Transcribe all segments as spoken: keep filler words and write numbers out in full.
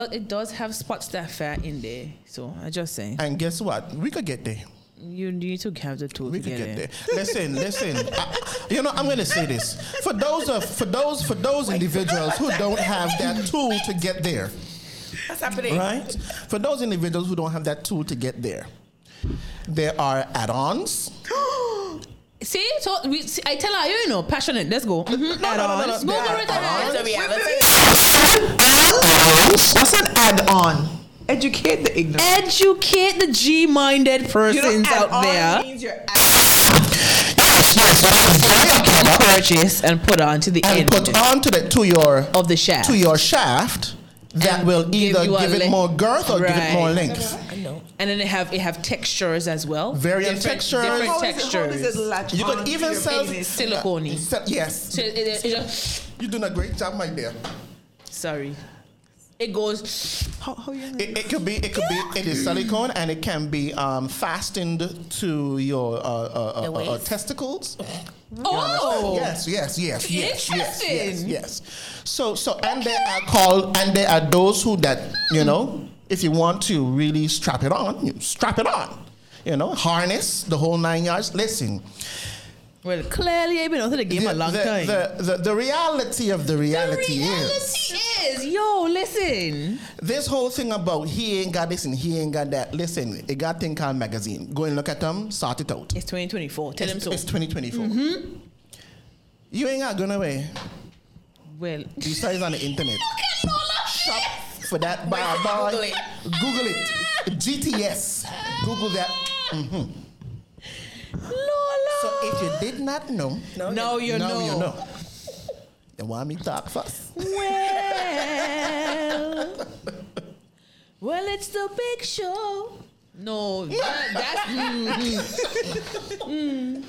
It does have spots that fat in there, so I just saying. And guess what? We could get there. You need to have the tool We to could get, get there. there. Listen, listen. I, you know, I'm going to say this for those of for those for those individuals who don't have that tool to get there. What's happening? Right? For those individuals who don't have that tool to get there, there are add-ons. See, so we, see, I tell her, you know, passionate. Let's go. Mm-hmm. No, no, no, no, no. Google There it are ahead. It's a reality. What's an add-on? Educate the ignorant. Educate the G-minded persons out there. Means you're Purchase and put on to the And end put onto the to your of the shaft. to your shaft that And will give either you a give it le- more girth or give it Right. more length. I know. And then they have it have textures as well. Variant Different- textures. Different How is it- how textures. does it latch You could on to even your sell- penis? Silicone. So- yes, So it, it, it just, you're doing a great job, my dear. sorry. It goes. How, how you It, it could be, it could be, it is silicone, and it can be um, fastened to your uh, uh, uh, The uh, waist? testicles. Oh, Yes, yes, yes, yes, yes, yes, Interesting. yes. So, so, and there are called, and there are those who that you know, if you want to really strap it on, you strap it on. You know, harness the whole nine yards. Listen, Well, clearly I've been out of the game a long the, time. The, the, the reality of the reality, the reality is. is, yo, listen. This whole thing about he ain't got this and he ain't got that. Listen, it got a thing called magazine. Go and look at them, sort it out. It's twenty twenty-four. Tell it's, them so. It's twenty twenty-four. You ain't got going away. Well, Besides on the internet. Shop for that bar Google boy. it. Google it. G T S. Google that. Mm-hmm. Lola. So if you did not know, Now you now know. you know. You want me to talk first? Well, well, it's the big show. No, that, that's. mm, mm.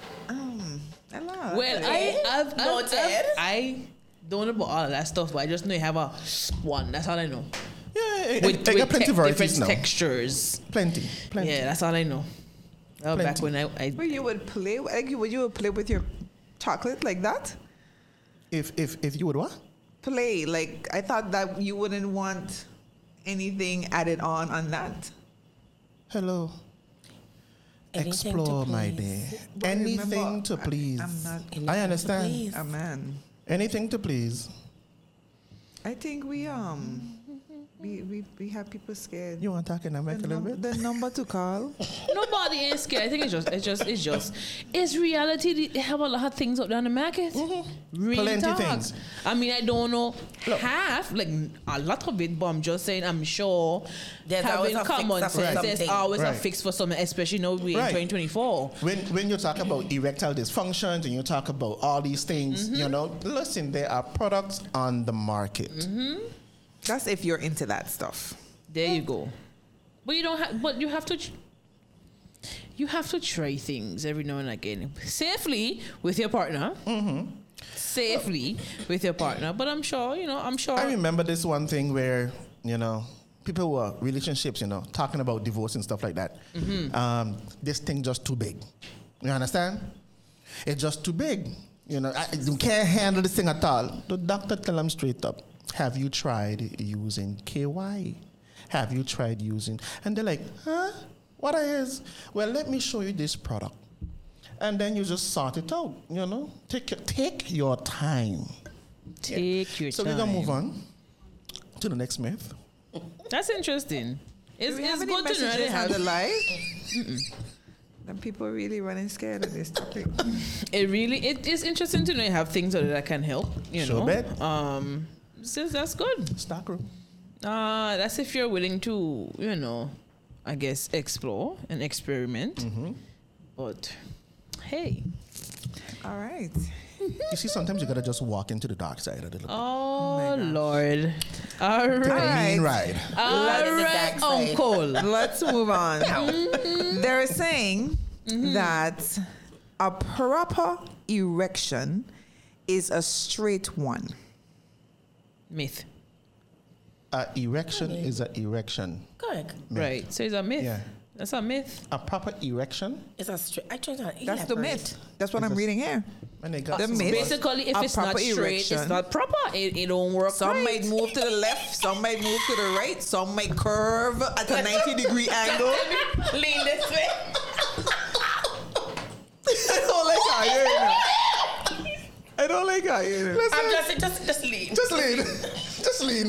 I love Well, I, I've, I've, Noted. I've, I don't know about all of that stuff, but I just know you have a one. That's all I know. Yeah, it, With, it, it with got plenty te- of varieties different now. textures. Plenty, plenty. Yeah, that's all I know. Oh, back Plenty. when I, I Well, you would play like you would you would play with your chocolate like that? If if if you would what? Play like I thought that you wouldn't want anything added on on that. Hello. Anything to Explore, my please. dear. But Anything remember, to I- please. I'm not- I understand. Please. A man. Anything to please. I think we um we we, we have people scared. You want to talk in America a the, little num- bit? the number to call. nobody is scared. I think it's just, it's just, it's just, it's reality. They have a lot of things up there on the market. Real Plenty talk. things. I mean, I don't know Look. half, like a lot of it, but I'm just saying, I'm sure There's always having a fix common for sense, there's something. always a Right. fix for something, especially now we're Right. in twenty twenty-four. When when you talk about erectile dysfunctions and you talk about all these things, you know, listen, there are products on the market. That's if you're into that stuff. There you go. But you don't have. But you have to. tr- You have to try things every now and again, safely with your partner. Safely with your partner. But I'm sure you know. I'm sure. I remember this one thing where, you know, people were relationships, you know, talking about divorce and stuff like that. Um, this thing just too big. You understand? It's just too big. You know, I, you can't handle this thing at all. The doctor tell them straight up, have you tried using K Y? Have you tried using? And they're like, huh? What is? Well, let me show you this product. And then you just sort it out, you know? Take your, take your time. Take your So time. we're going to move on to the next myth. That's interesting. It's, Do we it's have any good to know they messages on have. the live? Then people are really running scared of this topic. It really it is interesting to know you have things that that can help. You Sure know. bet. Um. So that's good. Stockroom. Uh, that's if you're willing to, you know, I guess explore and experiment. Mm-hmm. But hey, All right. You see, sometimes you gotta just walk into the dark side a little bit. oh Lord, all Take a right, mean ride. all Let the right, dark side. Uncle. Let's move on. They're saying that a proper erection is a straight one. Myth, Uh, erection is an erection. Correct. Myth. right? So it's a myth. Yeah. That's a myth. A proper erection. It's a straight. I tried to That's the elaborate. myth. That's what Is I'm this- reading here. And they got The some myth. buzz. Basically, if A it's not proper straight, erection. it's not proper. It, it don't work. Some right. might move to the left, some might move to the right, some might curve at a ninety degree angle. Lean this way. I don't like how you know. I don't like how you know. I'm just, just, just lean. Just lean. Just lean.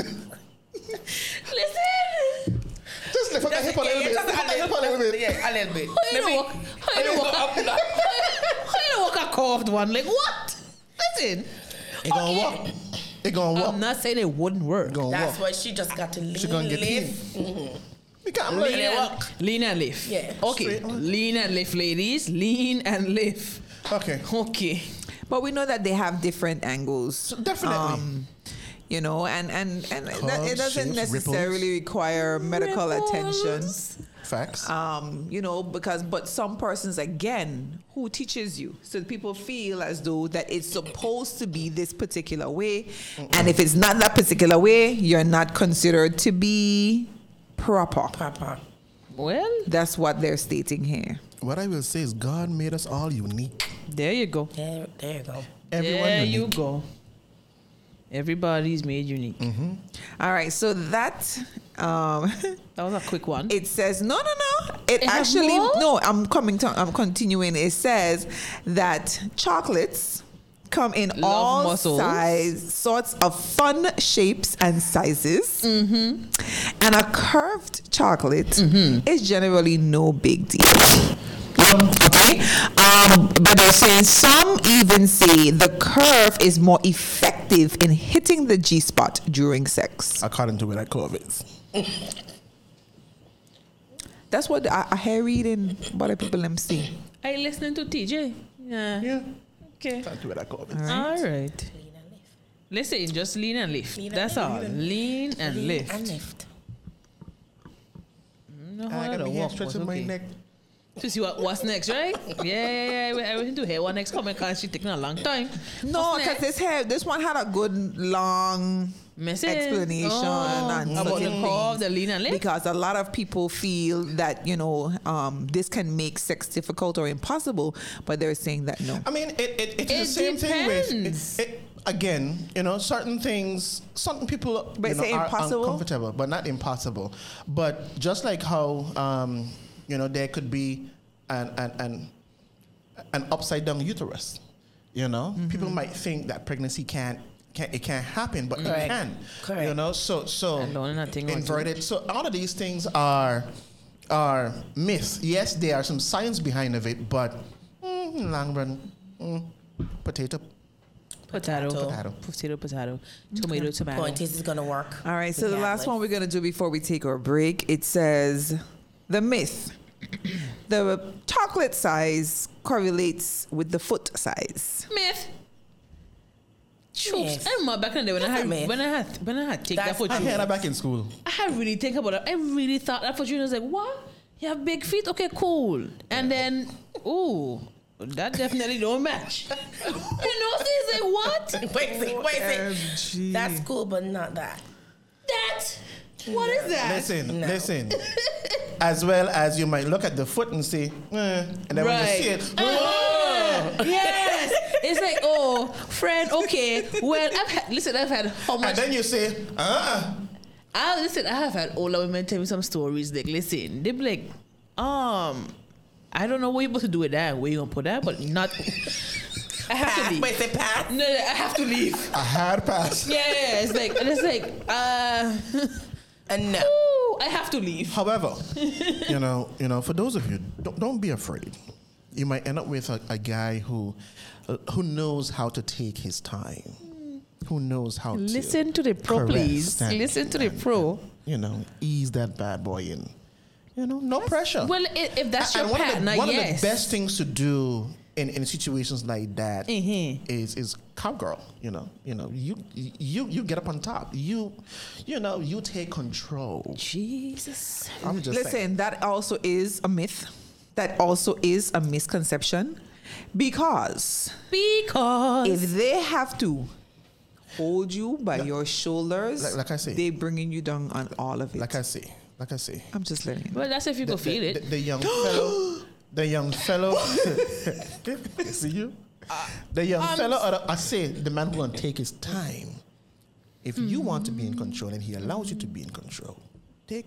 Listen. Just lift up the hip a little bit. Just Lift up the hip a little bit. Yeah, a little bit. How you Let me- know walk? How you know walk? Up, up. How you know walk a curved one? Like what? Listen. It gonna Okay. walk. It gonna walk. I'm not saying it wouldn't work. It gonna That's walk. why she just got to lean, She gonna get lift. You can't Lean like it and, walk. lean and lift. Yeah. Okay. Straight on. Lean and lift, ladies. Lean and lift. Okay. Okay. But we know that they have different angles. Definitely. Um, you know, and and and that, Curves, it doesn't shapes, necessarily require medical Ripples. attention. Facts. Um, you know, because but some persons again who teaches you, so people feel as though that it's supposed to be this particular way, and if it's not that particular way, you're not considered to be proper. Papa. Well, That's what they're stating here. What I will say is God made us all unique. there you go. There, there you go. Everyone there you unique. go. Everybody's made unique. All right, so that um, That was a quick one. it says no, no, no. It, It have actually more? no. I'm coming to. I'm continuing. It says that chocolates come in Love all muscles. size, sorts of fun shapes and sizes, Mm-hmm. and a curved chocolate Mm-hmm. is generally no big deal. Okay, um, but they're saying some even say the curve is more effective in hitting the G spot during sex. According to where that curve is. That's what I, I hear reading what the people them say. Are you listening to T J? Yeah. Yeah. Okay. According to where that curve is. All right. Listen, just lean and lift. Lean and That's lift. all. Lean and Lean lift. and lift. No, I how gotta to be here walk, stretching but my okay. neck. To see what, what's next, right? Yeah, yeah, yeah. I went to hear what next coming because she's taking a long time. No, What's because next? this hair, this one had a good long Message. explanation Oh, and about the certain curve, things. the lean and lift. Because a lot of people feel that you know um, this can make sex difficult or impossible, but they're saying that no. I mean, it, it, it's It the same thing with depends. it, it, again, you know, certain things, certain people But you know, say are impossible? uncomfortable, but not impossible. But just like how, um, you know, there could be an, an, an, an upside down uterus, you know, Mm-hmm. people might think that pregnancy can't, can't it can't happen, but Correct. it can, Correct. you know, so, so And learning a thing or two. inverted. So all of these things are, are myths. Yes, there are some science behind of it, but mm, in the long run, mm, potato. Potato. Potato. Potato. Potato, potato. Tomato, tomato. Point is, it's gonna work. All right, so the last regardless. one we're gonna do before we take our break, it says the myth: the chocolate size correlates with the foot size. Myth. Choops. Myth. I remember back in the day when I That's a had myth. when I had when I had take that That's for a I you. heard that back in school. I had really think about it. I really thought that for you. I was like, what? You have big feet? Okay, cool. And then, ooh, that definitely don't match. You know, so it's like, what? Wait, wait, wait. That's cool, but not that. That? What is that? Listen, No. listen. As well as you might look at the foot and say, eh, and then when you see it, Uh, yes. It's like, oh, friend, okay. Well, I've had, listen, I've had how and much. then you say, uh I listen. I have had older women tell me some stories. Like, listen, they be like, um, I don't know what you're supposed to do with that. Where you gonna put that? But not. I have to Pass. leave. Wait, say pass. No, no, I have to leave. a hard pass. Yeah, yeah, it's like, and it's like, uh, And no. ooh, I have to leave. However, you know, you know, for those of you, don't, don't be afraid. You might end up with a, a guy who, uh, who knows how to take his time, who knows how to Listen to the pro, caress please. and- Listen to the and, pro. You know, ease that bad boy in. You know, no pressure. Well, i- if that's your and one, partner, of the, one yes. of the best things to do in, in situations like that is Mhm. is cowgirl. You know, you know, you you you get up on top. You, you know, you take control. Jesus. I'm just Listen, saying. that also is a myth. That also is a misconception, because Because. if they have to hold you by your shoulders, Like- like I say. they bringing you down on all of it. Like I say, like I say. I'm just letting you know. Well, that's if you the, can feel the, it. The, the young fellow, the young fellow. See you. The young Um, fella, or the, I say, the man who gonna take his time. If you want to be in control and he allows you to be in control,